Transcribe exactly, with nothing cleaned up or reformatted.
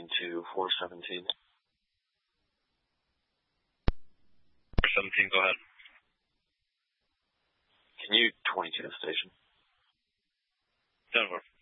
to four seventeen. four seventeen, go ahead. Can you twenty-two to station? Denver.